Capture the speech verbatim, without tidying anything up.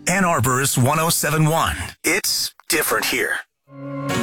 Ann Arbor's one oh seven point one. It's different here.